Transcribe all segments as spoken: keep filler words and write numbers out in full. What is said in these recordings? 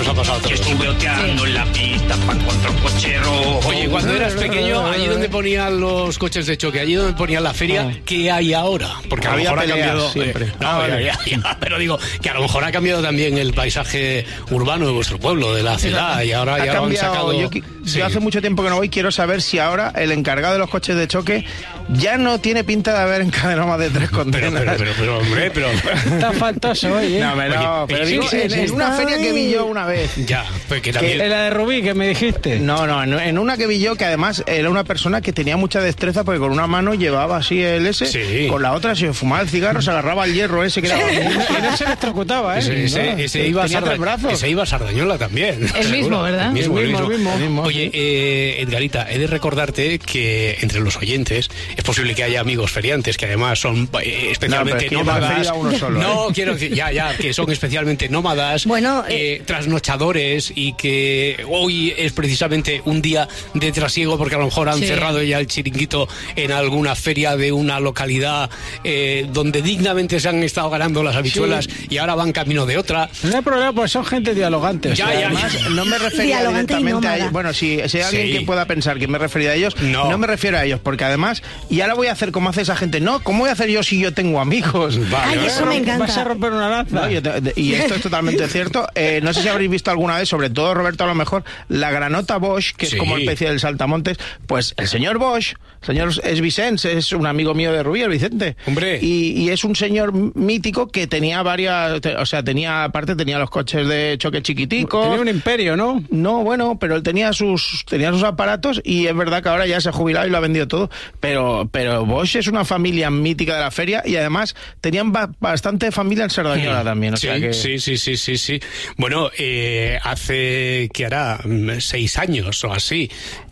nos ha pasado a todos. Estuve oteando en la pista para encontrar un coche rojo. Oye, cuando eras pequeño, allí donde ponían los coches de choque, allí donde ponían la feria, oh. ¿qué hay ahora? Porque a lo mejor ha cambiado siempre. Eh, no, ah, vale. ya, ya, ya, pero digo que a lo mejor ha cambiado también el paisaje urbano de vuestro pueblo, de la ciudad, y ahora ha ya cambiado, lo han sacado. Yo, sí. yo hace mucho tiempo que no voy, quiero saber si ahora el encargado de los coches de choque ya no tiene pinta de haber encadenado más de tres condenas. Pero, pero, pero, pero hombre, pero... Está faltoso hoy, ¿eh? No, me no, Oye, pero sí, digo, sí, en, sí, en una feria que vi yo una vez. Ya, pues que también... ¿En la de Rubí que me dijiste? No, no, en, en una que vi yo que además era una persona que tenía mucha destreza porque con una mano llevaba así el ese, sí. con la otra se fumaba el cigarro, se agarraba el hierro ese que era... Y no se electrocutaba, ¿eh? Ese, ese, no, ese, iba, a Sarda... ese iba a Sardañola también. El mismo, ¿verdad? El mismo, el mismo, el mismo. el mismo. Oye, eh, Edgarita, he de recordarte que entre los oyentes es posible que haya amigos feriantes que además son eh, especialmente no, nómadas. Uno solo, no, ¿eh? quiero decir, ya, ya, que son especialmente nómadas, bueno, eh, trasnochadores y que hoy es precisamente un día de trasiego porque a lo mejor han sí. cerrado ya el chiringuito en alguna feria de una localidad eh, donde dignamente se han estado ganando las habichuelas sí. y ahora van camino de otra. No hay problema, pues son gente dialogante. Ya, o sea, ya, además, ya. no me refería Dialogante directamente a ellos. Bueno, si, si hay alguien sí. que pueda pensar que me refería a ellos, no. no me refiero a ellos, porque además, y ahora voy a hacer como hace esa gente. No, ¿cómo voy a hacer yo si yo tengo amigos? Vale, Ay, eso me encanta. Vas a romper una lanza. No, yo te, de, y esto es totalmente cierto. Eh, no sé si habréis visto alguna vez, sobre todo Roberto a lo mejor, la granota Bosch, que sí. es como especie del saltamontes. Pues el señor Bosch, señor es Vicens, es un amigo mío de Rubí, el Vicente. Hombre. Y, y es un señor mítico que tenía varias, te, o sea, tenía, aparte tenía los coches de choque chiquiticos. Tenía un imperio, ¿no? No, bueno, pero él tenía sus, tenía sus aparatos y es verdad que ahora ya se ha jubilado y lo ha vendido todo. Pero, pero Bosch es una familia mítica de la feria y además tenían ba bastante familia en Sardañola mm. también. O sí, sea que... sí, sí, sí, sí, sí. Bueno, eh, hace, ¿qué hará? Seis años o así.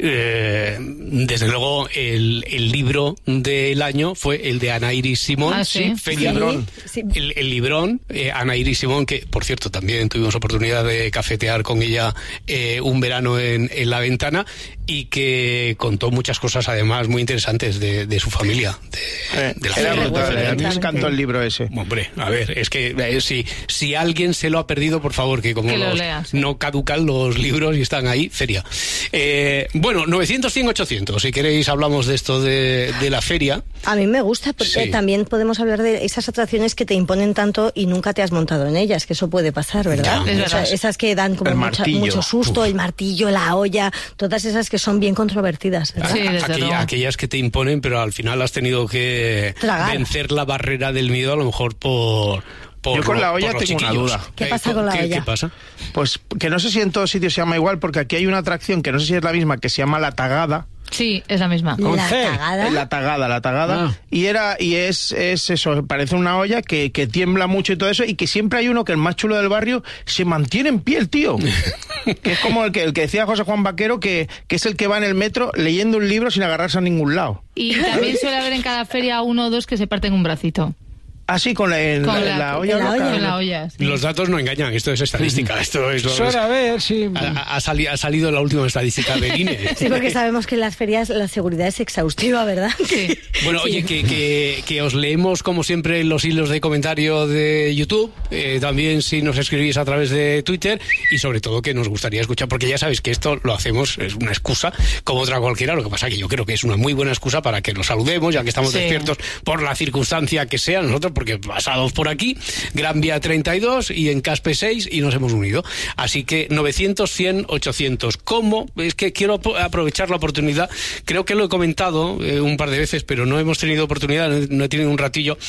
Eh, desde luego, el, el libro del año fue el de Ana Iris Simón. Ah, sí. Feria. Sí, sí. El, el librón, eh, Ana Iris Simón, que por cierto también tuvimos oportunidad de cafetear con ella eh, un verano en, en La Ventana y que contó muchas cosas además muy interesantes de, de su familia. De, eh, de la era feria. brutal, a mí me encantó el libro ese. Hombre, a ver, es que eh, si, si alguien se lo ha perdido, por favor, que como que los, leas, no caducan los libros y están ahí, feria. Eh, bueno, novecientos, cien, ochocientos, si queréis hablamos de esto de, de la feria. A mí me gusta, porque sí. también podemos hablar de esas atracciones que te imponen tanto y nunca te has montado en ellas, que eso puede pasar, ¿verdad? Ya, es o sea, verdad. esas que dan como mucha, mucho susto, Uf. el martillo, la olla, todas esas que son bien controvertidas, ¿verdad? Sí, desde Aquella, luego. aquellas que te imponen, pero al final has tenido que Tragar. vencer la barrera del miedo, a lo mejor por... Por, Yo con la por olla los tengo una chiquillos. duda. ¿Qué Eh, pasa con la ¿qué, olla? ¿Qué pasa? Pues que no sé si en todos sitios se llama igual, porque aquí hay una atracción que no sé si es la misma, que se llama La Tagada. Sí, es la misma. Con La C. tagada. La tagada, la tagada. Ah. Y era, y es, es eso, parece una olla que, que tiembla mucho y todo eso, y que siempre hay uno que el más chulo del barrio se mantiene en pie el tío. Que es como el que, el que decía José Juan Vaquero, que, que es el que va en el metro leyendo un libro sin agarrarse a ningún lado. Y también suele haber en cada feria uno o dos que se parten un bracito. Así con la, en Con la, la, la olla. en la loca. olla. Con la olla, sí. Los datos no engañan, esto es estadística. Esto es lo Suele haber, sí. ha, ha, sali, ha salido la última estadística del I N E. Sí, porque sabemos que en las ferias la seguridad es exhaustiva, ¿verdad? Sí. Bueno, oye, que, que, que os leemos como siempre los hilos de comentario de YouTube, eh, también si nos escribís a través de Twitter y sobre todo que nos gustaría escuchar, porque ya sabéis que esto lo hacemos, es una excusa como otra cualquiera, lo que pasa que yo creo que es una muy buena excusa para que nos saludemos, ya que estamos Sí. despiertos por la circunstancia que sea, nosotros porque pasados por aquí, Gran Vía treinta y dos y en Caspe seis y nos hemos unido. Así que novecientos, cien, ochocientos. ¿Cómo? Es que quiero aprovechar la oportunidad. Creo que lo he comentado eh, un par de veces, pero no hemos tenido oportunidad, no he tenido un ratillo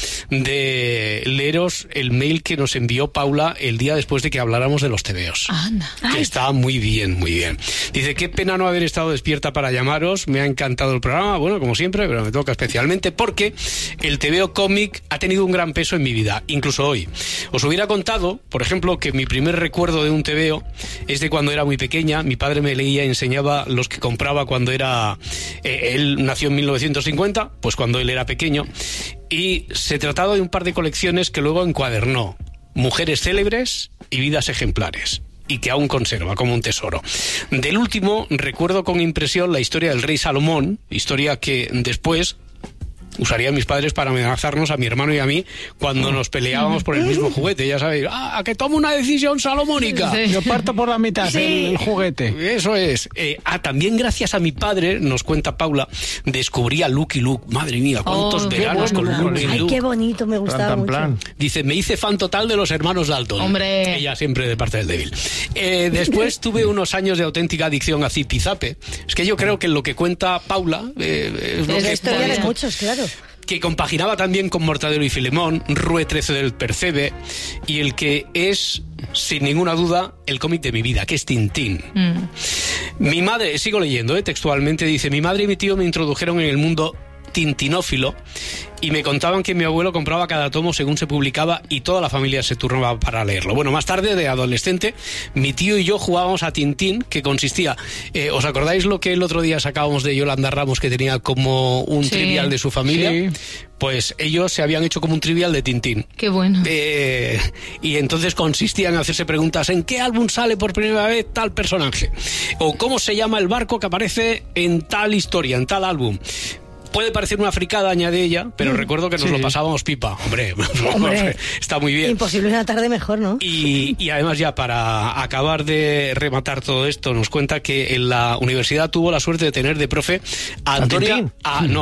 de leeros el mail que nos envió Paula el día después de que habláramos de los tebeos. Anda. Que está muy bien, muy bien. Dice, qué pena no haber estado despierta para llamaros, me ha encantado el programa, bueno, como siempre, pero me toca especialmente porque el tebeo cómic ha tenido un gran peso en mi vida, incluso hoy. Os hubiera contado, por ejemplo, que mi primer recuerdo de un tebeo es de cuando era muy pequeña. Mi padre me leía y enseñaba los que compraba cuando era... Eh, él nació en mil novecientos cincuenta, pues cuando él era pequeño, y se trataba de un par de colecciones que luego encuadernó. Mujeres célebres y vidas ejemplares, y que aún conserva como un tesoro. Del último, recuerdo con impresión la historia del rey Salomón, historia que después usarían mis padres para amenazarnos a mi hermano y a mí cuando nos peleábamos por el mismo juguete. Ya sabéis, ¡ah, que tomo una decisión salomónica! Sí. Yo parto por la mitad sí. el, el juguete. Eso es. Eh, ah, también gracias a mi padre, nos cuenta Paula, descubrí a Lucky Luke. Madre mía, cuántos oh, veranos bueno. con Lucky Ay, Luke. qué bonito, me gustaba Plan, mucho. plan. Dice, me hice fan total de los hermanos Dalton. Hombre. Ella siempre de parte del débil. Eh, después tuve unos años de auténtica adicción a Zipizape. Es que yo creo que lo que cuenta Paula eh, es lo Es la que historia de podía- muchos, claro. que compaginaba también con Mortadelo y Filemón, Rue trece del Percebe, y el que es, sin ninguna duda, el cómic de mi vida, que es Tintín. Mm. Mi madre, sigo leyendo, eh, textualmente, dice, mi madre y mi tío me introdujeron en el mundo tintinófilo y me contaban que mi abuelo compraba cada tomo según se publicaba y toda la familia se turnaba para leerlo. Bueno, más tarde, de adolescente, mi tío y yo jugábamos a Tintín, que consistía... Eh, ¿os acordáis lo que el otro día sacábamos de Yolanda Ramos, que tenía como un Sí. trivial de su familia? Sí. Pues ellos se habían hecho como un trivial de Tintín. Qué bueno. Eh, y entonces consistía en hacerse preguntas: ¿en qué álbum sale por primera vez tal personaje? O ¿cómo se llama el barco que aparece en tal historia, en tal álbum? Puede parecer una fricada, añade ella, pero recuerdo que nos Sí. lo pasábamos pipa. Hombre, Hombre. está muy bien. Imposible una tarde mejor, ¿no? Y, y además, ya para acabar de rematar todo esto, nos cuenta que en la universidad tuvo la suerte de tener de profe a Antonio... Tintín? A, no,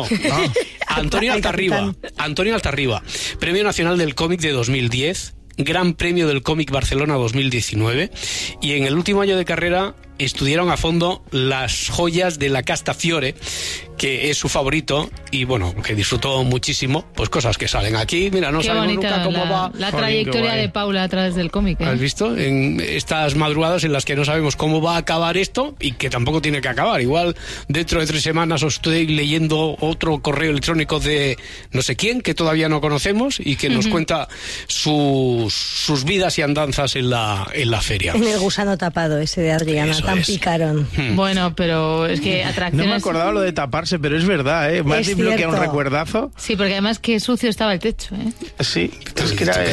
a Antonio Al Altarriba. capitán. Antonio Altarriba, Premio Nacional del Cómic de dos mil diez, Gran Premio del Cómic Barcelona dos mil diecinueve, y en el último año de carrera estudiaron a fondo las joyas de la Castafiore, que es su favorito, y bueno, que disfrutó muchísimo, pues cosas que salen aquí. Mira, no Qué sabemos bonita nunca cómo la, va. la Jolín, trayectoria qué guay. de Paula a través del cómic. ¿eh? ¿Has visto? En estas madrugadas en las que no sabemos cómo va a acabar esto y que tampoco tiene que acabar. Igual dentro de tres semanas os estoy leyendo otro correo electrónico de no sé quién que todavía no conocemos y que nos cuenta sus, sus vidas y andanzas en la, en la feria. En el gusano tapado ese de Adriana, Eso tan es. picarón. Bueno, pero es que No atracciones... me acordaba lo de taparse, pero es verdad, ¿eh? Me has Es desbloqueado un cierto. recuerdazo. Sí, porque además qué sucio estaba el techo, ¿eh? Sí, es que era...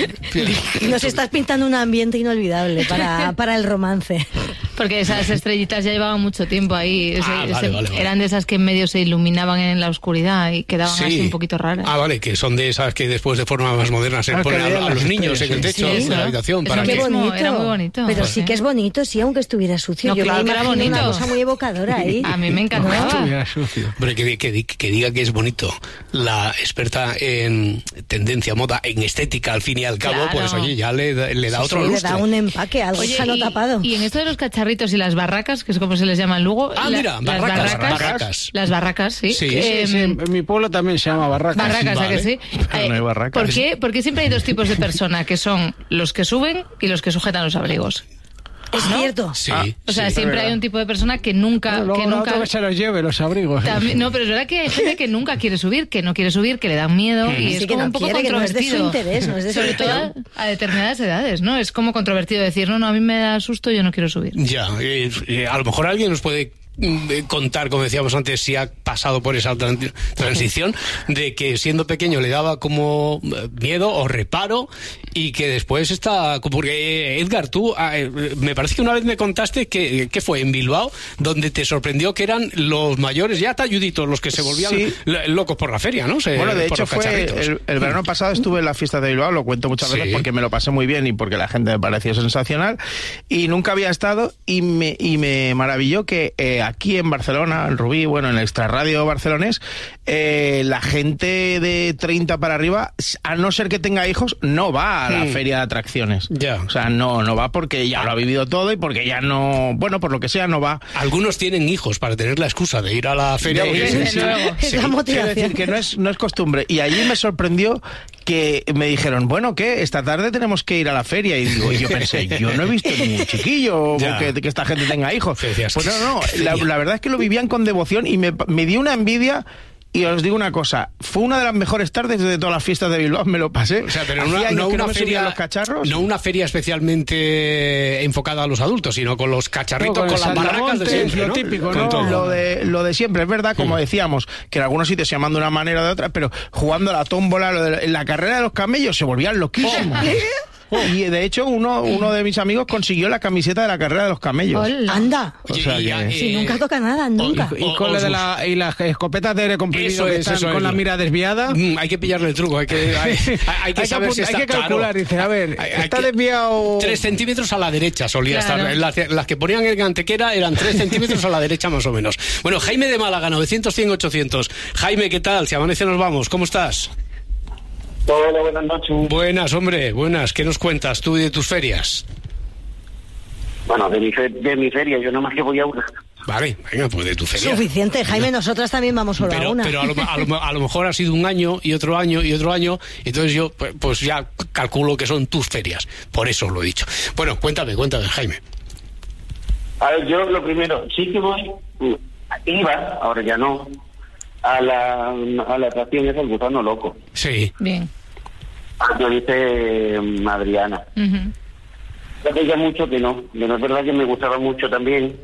Nos estás pintando un ambiente inolvidable para, para el romance. Porque esas estrellitas ya llevaban mucho tiempo ahí. Ese- Ah, vale, ese- vale, vale. Eran de esas que en medio se iluminaban en la oscuridad y quedaban así un poquito raras. Ah, vale, que son de esas que después de forma más moderna se Ah, ponen que a, veían a las los niños en el estrellas, techo sí. de Sí, la ¿no? habitación Eso para qué que... Qué Mismo, bonito. era muy bonito. Pero Pues, sí ¿eh? que es bonito, sí, aunque estuviera sucio. No, Yo claro me que era imagino una bonito. cosa muy evocadora ahí. A mí me encantaba. Estuviera sucio. Hombre, que, que, que diga que es bonito la experta en tendencia, moda, en estética, al fin y al cabo, Claro. pues oye, ya le, da- le da Sí, otro sí, le lustre. da un empaque al Oye, gusano y, tapado. y en esto de los cacharritos y las barracas, que es como se les llama en Lugo. Ah, la- mira, las barracas, barracas, barracas. Las barracas, sí. Sí, Eh, Sí, sí, en mi pueblo también se llama Barracas. Barracas, ¿a Vale. que sí? Pero no hay barracas. ¿por qué, por qué siempre hay dos tipos de personas, que son los que suben y los que sujetan los abrigos? Es cierto. Sí, O sea, sí. siempre hay un tipo de persona que nunca... Luego que la nunca otra que se los lleve, los abrigos. También- no, pero es verdad que hay gente que nunca quiere subir, que no quiere subir, que le dan miedo y Sí, es que como no un poco quiere, que no es de su controvertido. interés, no es de su Sobre interés. todo a, a determinadas edades, ¿no? Es como controvertido decir, no, no, a mí me da susto, yo no quiero subir. Ya, eh, eh, a lo mejor alguien nos puede mm, eh, contar, como decíamos antes, si ha pasado por esa tran- transición de que siendo pequeño le daba como eh, miedo o reparo y que después está... Porque eh, Edgar, tú ah, eh, me parece que una vez me contaste que, que fue en Bilbao donde te sorprendió que eran los mayores, ya talluditos, los que se volvían Sí. lo- locos por la feria, ¿no? Se- Bueno, de por hecho los fue cacharritos. el, el verano pasado estuve en la fiesta de Bilbao, lo cuento muchas Sí. veces porque me lo pasé muy bien y porque la gente me pareció sensacional y nunca había estado y me, y me maravilló que eh, aquí en Barcelona, en Rubí, bueno, en el extrarradio barcelonés, eh, la gente de treinta para arriba, a no ser que tenga hijos, no va a la Hmm. feria de atracciones. Ya. O sea, no, no va porque ya lo ha vivido todo y porque ya no, bueno, por lo que sea, no va. Algunos tienen hijos para tener la excusa de ir a la feria. De- porque- Desde sí, luego. Es la Quiero motivación. decir que no es, no es costumbre. Y allí me sorprendió que me dijeron, bueno, ¿qué? Esta tarde tenemos que ir a la feria. Y digo, y yo pensé, yo no he visto ningún chiquillo Ya. que, que esta gente tenga hijos. Sí, decías, Pues no, no, ¿qué la, feria? la verdad es que lo vivían con devoción y me, me dio una envidia. Y os digo una cosa, fue una de las mejores tardes de todas las fiestas de Bilbao, me lo pasé. O sea, pero Hacía una, años no que una me subía feria, a los cacharros. no una feria especialmente enfocada a los adultos, sino con los cacharritos, No, con con, el las barracas de saltamontes, siempre, lo ¿no? típico, Con ¿no? todo. Lo de, lo de siempre, es verdad, como decíamos, que en algunos sitios se llaman de una manera o de otra, pero jugando a la tómbola, lo de, en la carrera de los camellos se volvían loquísimos. Y de hecho, uno, uno de mis amigos consiguió la camiseta de la carrera de los camellos. Hola. Anda. O sea, Y- y- que- y- Si nunca toca nada, nunca. Y con la de la, y las escopetas de aire comprimido Eso que es, están eso con es. la mira desviada. Mm, hay que pillarle el truco, hay que, hay, hay que Hay que saber apun- si hay está que calcular, claro. dice, a ver, Hay- hay está que- desviado... Tres centímetros a la derecha solía Claro. estar. Las, las que ponían en Antequera eran tres centímetros a la derecha más o menos. Bueno, Jaime de Málaga, novecientos, cien, ochocientos. Jaime, ¿qué tal? Si amanece nos vamos. ¿Cómo estás? Hola, buenas noches. Buenas, hombre, buenas. ¿Qué nos cuentas tú de tus ferias? Bueno, de mi, fe- de mi feria, yo nada más que voy a una. Vale, venga, pues de tu feria. Suficiente, Jaime, nosotras también vamos solo a Pero, una. pero a, lo, a, lo, a lo mejor ha sido un año y otro año y otro año, entonces yo pues, pues ya calculo que son tus ferias. Por eso lo he dicho. Bueno, cuéntame, cuéntame, Jaime. A ver, yo lo primero, sí que voy, iba, ahora ya no, a la, a la atracción esa del gusano loco. Sí. Bien. Lo dice mm, Adriana. Ujú. Yo veía mucho que no, que no es verdad que me gustaba mucho también.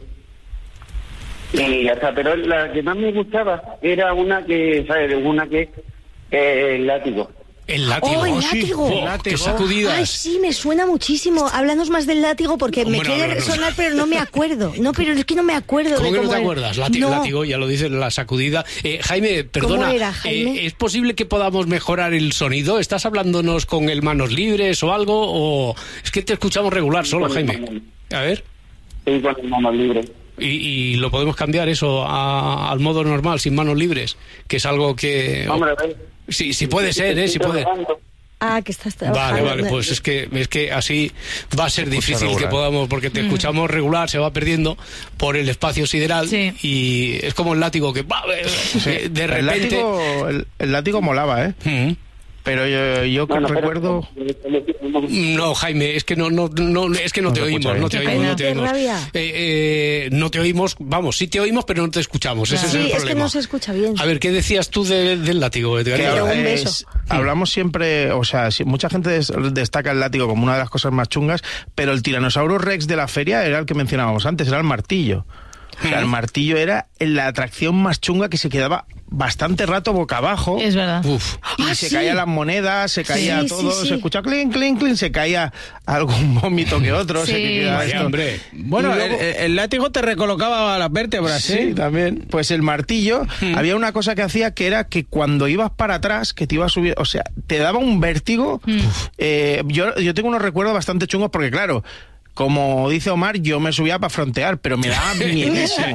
Y ya está, pero la que más me gustaba era una que, ¿sabes? Una que, eh, el látigo. El látigo. ¡Oh, el sí. látigo! Oh, ¡Qué sacudidas! Ay, sí, me suena muchísimo. Háblanos más del látigo porque me Bueno, quiere háblanos. sonar, pero no me acuerdo. No, pero es que no me acuerdo. ¿Cómo de que no cómo te era. acuerdas? Látigo, No. látigo, ya lo dice la sacudida. Eh, Jaime, perdona, era, Jaime? eh, ¿es posible que podamos mejorar el sonido? ¿Estás hablándonos con el manos libres o algo? ¿O es que te escuchamos regular solo, Con el Jaime? manos- A ver. Sí, con el manos libre. Y, y lo podemos cambiar eso a- al modo normal, sin manos libres, que es algo que... Hombre, a ver. Sí, sí puede ser, ¿eh? Sí puede. Ah, que estás trabajando. Vale, vale, pues es que es que así va a ser difícil regular. que podamos, porque te escuchamos regular, se va perdiendo por el espacio sideral Sí. y es como el látigo que ¡bah! eh, de El repente... látigo, el, el látigo molaba, ¿eh? Mm. Pero yo, yo que Bueno, pero- recuerdo... No, Jaime, es que no, no, no, es que no, No te se oímos, escucha no bien. te Qué oímos, pena. no te Qué oímos. rabia. Eh, eh, no te oímos, vamos, sí te oímos, pero no te escuchamos. Ese Sí, es el es que problema. no se escucha bien. A ver, ¿qué decías tú de- del látigo, Edgar? Que Pero ahora un es- beso. hablamos siempre, o sea, si- mucha gente des- destaca el látigo como una de las cosas más chungas, pero el tiranosaurio rex de la feria era el que mencionábamos antes, era el martillo. O sea, el martillo era la atracción más chunga que se quedaba bastante rato boca abajo. Es verdad. Uf. Y Ah, se sí. caían las monedas, se caía Sí, todo, sí, sí. se escucha clink, clink, clink, se caía algún vómito que otro, Sí. se que queda Vaya, esto. hombre. Bueno, Y luego- el, el látigo te recolocaba las vértebras, Sí, ¿eh? también. Pues el martillo, Hmm. había una cosa que hacía que era que cuando ibas para atrás, que te iba a subir, o sea, te daba un vértigo. Hmm. Eh, yo, yo tengo unos recuerdos bastante chungos porque, claro, como dice Omar, yo me subía para frontear, pero me daba miedísimo.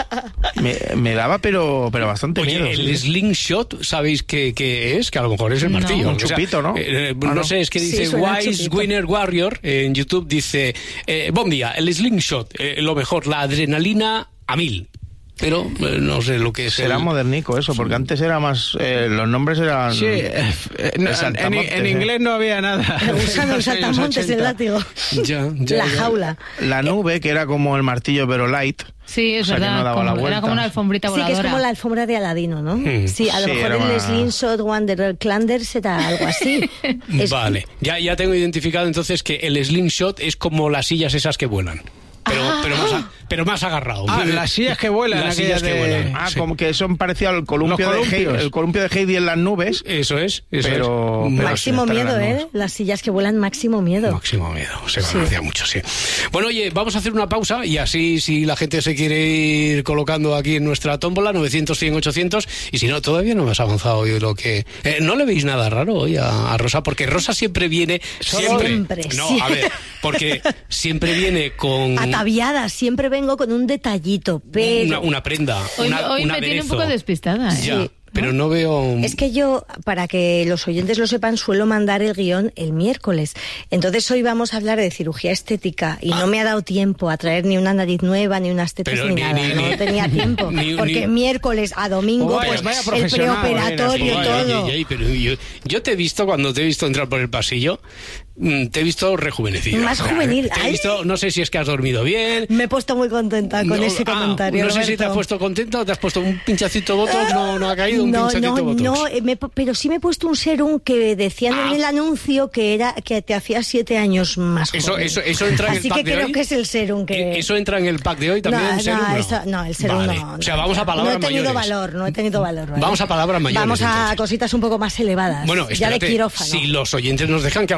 me, me daba, pero, pero bastante Oye, miedo. el sí. slingshot, ¿sabéis qué, qué es? Que a lo mejor es el No. martillo. Un O sea, chupito, ¿no? eh, Ah, no, no. sé, es que Sí, dice suena a Wise chupito. Winner Warrior en YouTube, dice, eh, buen día, el slingshot, eh, lo mejor, la adrenalina a mil. Pero eh, no sé lo que es. Será el- modernico eso, porque antes era más... eh, los nombres eran... Sí, eh, eh, no, El en, saltamontes, en eh. inglés no había nada. El gusano, el saltamontes, el látigo. Ya, ya, La ya. jaula. La nube, que era como el martillo, pero light. Sí, es O sea, que verdad. no daba como- la era vuelta. como una alfombrita Sí, que voladora. es como la alfombra de Aladino, ¿no? Hmm. Sí, a lo Sí, mejor era el más- Slingshot Wanderer Clander será algo así. Es- Vale, ya, ya tengo identificado entonces que el slingshot es como las sillas esas que vuelan. Pero, pero, más, a- pero más agarrado. Ah, las sillas que vuelan, Las aquellas sillas que de- vuelan. Ah, sí. como que son parecido al columpio Los de Heidi, columpios. el columpio de Heidi en las nubes. Eso es, eso Pero- es. pero Más- máximo estar en miedo, las ¿eh? nubes. Las sillas que vuelan, máximo miedo. Máximo miedo, se conocía mucho, sí. Bueno, oye, vamos a hacer una pausa y así si la gente se quiere ir colocando aquí en nuestra tómbola, novecientos, cien, ochocientos, y si no, todavía no hemos avanzado hoy lo que... Eh, ¿No le veis nada raro hoy a, a Rosa? Porque Rosa siempre viene... Siempre. Siempre, No, sí. a ver, porque siempre viene con... Ataviada, siempre vengo con un detallito, pero... Una, una prenda, Hoy, una, hoy un me tiene un aderezo. poco despistada. ¿eh? Ya, Sí. pero no veo... Es que yo, para que los oyentes lo sepan, suelo mandar el guión el miércoles. Entonces hoy vamos a hablar de cirugía estética y no me ha dado tiempo a traer ni una nariz nueva, ni unas tetas, Pero ni, ni- nada. ni- no ni- tenía tiempo. ni- porque ni- miércoles a domingo, Vaya, pues vaya el profesional, preoperatorio y Oye, todo. oye, oye, pero yo, yo te he visto, cuando te he visto entrar por el pasillo, mm, te he visto rejuvenecida. Más juvenil. Te he Ay. visto, no sé si es que has dormido bien. Me he puesto muy contenta con No, ese ah, comentario. No sé si te has Roberto. puesto contenta o te has puesto un pinchacito botox, no, no ha caído un no, pinchacito no, botox. no, eh, me he pu- pero sí me he puesto un serum que decían Ah. en el anuncio que era que te hacía siete años más Eso, joven. eso, eso entra en Así el pack que de creo hoy. que es el serum que... Eh, Eso entra en el pack de hoy también. no, el serum, no, no, eso- no, el serum Vale. no, O sea, no, vamos a palabras No he tenido mayores. valor, no he tenido valor. ¿vale? Vamos a palabras mayores, Vamos a entonces. cositas un poco más elevadas. Bueno, ya de espérate, quirófano. si los oyentes nos dejan que a lo mejor de-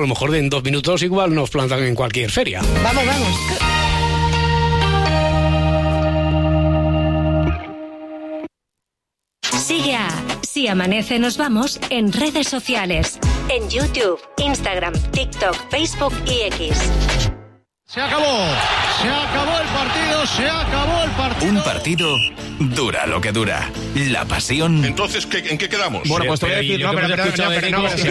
dos minutos igual nos plantan en cualquier feria. Vamos, vamos. Sigue a Si Amanece Nos Vamos en redes sociales. En YouTube, Instagram, TikTok, Facebook y X. Se acabó, se acabó el partido, se acabó el partido. Un partido dura lo que dura. La pasión. Entonces, ¿qué, ¿en qué quedamos? Bueno, pues te voy a Pero, decir, ¿y no, lo que pero, hemos pero, escuchado no, de pero, Nico? no,